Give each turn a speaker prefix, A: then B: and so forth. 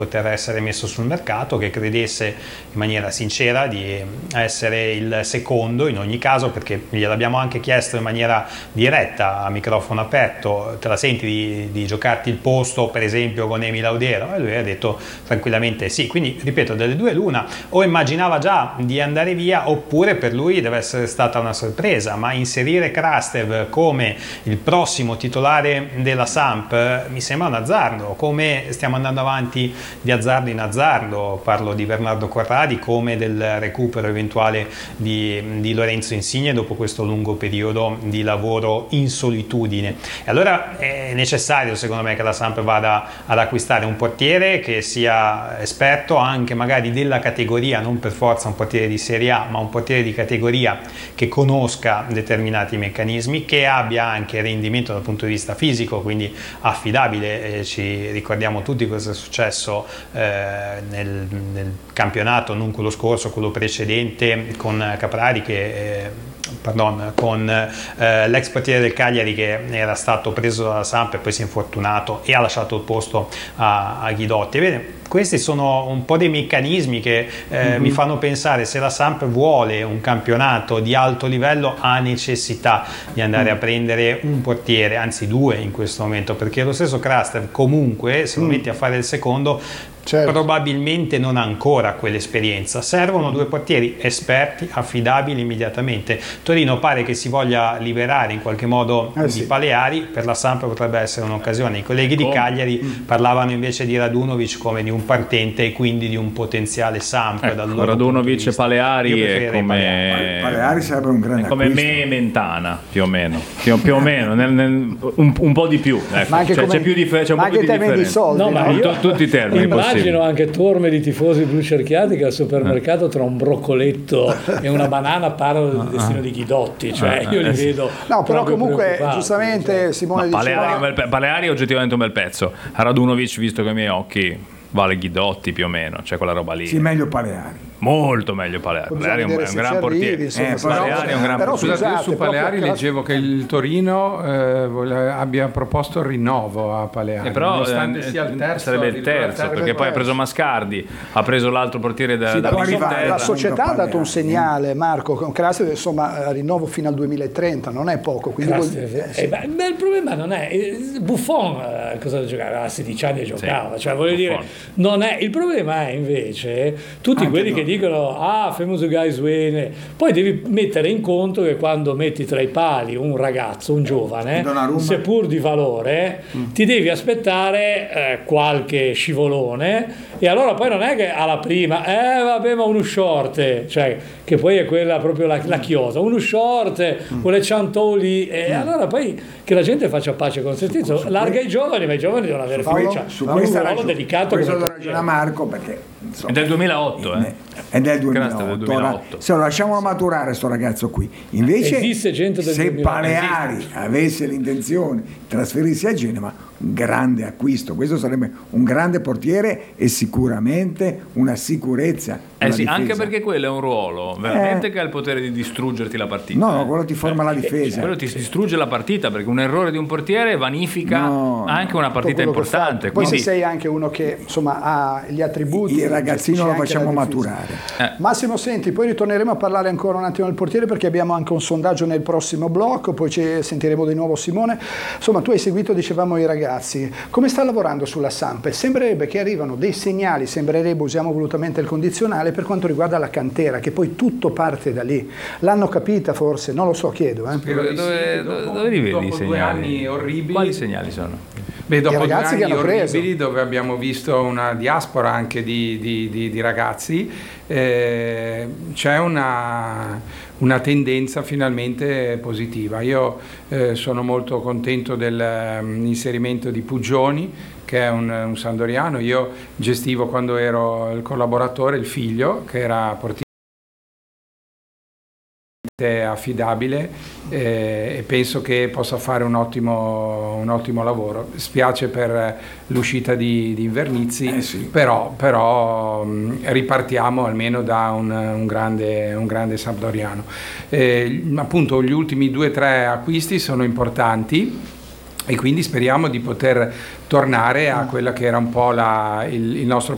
A: poter essere messo sul mercato, che credesse in maniera sincera di essere il secondo in ogni caso, perché gliel'abbiamo anche chiesto in maniera diretta a microfono aperto: te la senti di giocarti il posto per esempio con Emi Laudero? E lui ha detto tranquillamente sì. Quindi ripeto, delle due l'una: o immaginava già di andare via, oppure per lui deve essere stata una sorpresa. Ma inserire Krastev come il prossimo titolare della Samp mi sembra un azzardo, come stiamo andando avanti di azzardo in azzardo. Parlo di Bernardo Corradi, come del recupero eventuale di Lorenzo Insigne dopo questo lungo periodo di lavoro in solitudine. E allora è necessario, secondo me, che la Samp vada ad acquistare un portiere che sia esperto anche magari della categoria, non per forza un portiere di Serie A, ma un portiere di categoria che conosca determinati meccanismi, che abbia anche rendimento dal punto di vista fisico, quindi affidabile. Ci ricordiamo tutti cosa è successo nel campionato, non quello scorso, quello precedente, con Caprari con l'ex portiere del Cagliari, che era stato preso dalla Samp e poi si è infortunato e ha lasciato il posto a Ghidotti. Bene, questi sono un po' dei meccanismi che mi fanno pensare: se la Samp vuole un campionato di alto livello, ha necessità di andare a prendere un portiere, anzi due in questo momento, perché lo stesso Krastev comunque, se lo metti a fare il secondo, certo, probabilmente non ha ancora quell'esperienza. Servono due portieri esperti, affidabili immediatamente. Torino pare che si voglia liberare in qualche modo di Paleari. Per la Samp potrebbe essere un'occasione. I colleghi di Cagliari parlavano invece di Radunovic come di un partente e quindi di un potenziale Samp.
B: Radunovic e Paleari è come
C: Paleari sarebbe un grande
B: come me e Mentana, più o meno un po' di più, ecco. C'è più differenza,
D: ma anche in termini di soldi,
B: tutti i termini
E: immagino anche torme di tifosi blu cerchiati che al supermercato tra un broccoletto e una banana parlano del destino di Ghidotti, cioè io li vedo.
D: No, però comunque giustamente Simone diceva
B: Paleari è oggettivamente un bel pezzo. Radunovic, visto con i miei occhi, vale Ghidotti più o meno, c'è quella roba lì.
C: Sì, meglio Paleari.
B: Molto meglio Paleari. Paleari è un gran portiere.
C: Paleari è un gran portiere.
F: Scusate, su Paleari leggevo che il Torino abbia proposto il rinnovo a Paleari,
B: però
F: nonostante sia il terzo,
B: sarebbe il terzo, perché poi ha preso Mascardi, ha preso l'altro portiere da
D: la società ha dato un segnale, Marco, con Krastev, insomma, rinnovo fino al 2030, non è poco, quindi
E: il problema non è Buffon, cosa giocava a 16 anni, giocava, cioè voglio dire, non è il problema, è invece tutti anche quelli che dicono famous guys win. Poi devi mettere in conto che quando metti tra i pali un ragazzo, un giovane, seppur di valore, ti devi aspettare qualche scivolone, e allora poi non è che alla prima vabbè, ma uno short, cioè che poi è quella proprio la chiosa, uno short con le ciantoli, e allora poi che la gente faccia pace con se stesso, larga i giovani, ma i giovani devono avere fiducia, un ruolo delicato.
C: Questo lo ragiona Marco, perché
B: è del 2008
C: è del 2008. Ora, se lo lasciamo maturare sto ragazzo qui, invece
E: esiste gente del
C: se
E: 2008.
C: Paleari avesse l'intenzione di trasferirsi a Genova, un grande acquisto, questo sarebbe un grande portiere e sicuramente una sicurezza.
B: Sì, anche perché quello è un ruolo veramente che ha il potere di distruggerti la partita.
C: No, quello ti forma la difesa.
B: Quello ti distrugge la partita, perché un errore di un portiere vanifica anche una partita importante.
D: Poi
B: quindi
D: se sei anche uno che insomma ha gli attributi,
C: il ragazzino lo facciamo maturare.
D: Massimo, senti, poi ritorneremo a parlare ancora un attimo del portiere, perché abbiamo anche un sondaggio nel prossimo blocco, poi ci sentiremo di nuovo Simone. Insomma, tu hai seguito, dicevamo, i ragazzi. Come sta lavorando sulla Samp? Sembrerebbe che arrivano dei segnali, usiamo volutamente il condizionale, per quanto riguarda la cantera, che poi tutto parte da lì. L'hanno capita forse? Non lo so, chiedo.
B: Dove li vedi i segnali?
F: 2 anni orribili.
B: Quali segnali sono?
F: Dopo 2 anni orribili,
D: preso,
F: dove abbiamo visto una diaspora anche di ragazzi, c'è una tendenza finalmente positiva. Io sono molto contento dell'inserimento di Puggioni, che è un Sandoriano. Io gestivo, quando ero il collaboratore, il figlio, che era portiere affidabile, e penso che possa fare un ottimo lavoro. Spiace per l'uscita di Invernizzi, però ripartiamo almeno da un grande Sampdoriano. Appunto, gli ultimi 2-3 acquisti sono importanti, e quindi speriamo di poter tornare a quella che era un po' il nostro